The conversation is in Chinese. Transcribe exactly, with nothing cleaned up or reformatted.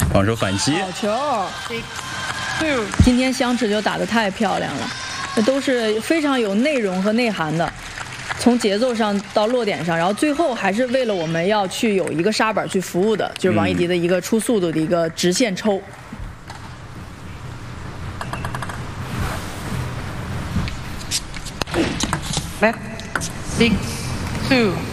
防守反击， 好球！今天香池就打得太漂亮了，这都是非常有内容和内涵的，从节奏上到落点上，然后最后还是为了我们要去有一个沙板去服务的，就是王艺迪的一个出速度的一个直线抽。 Left, six, two.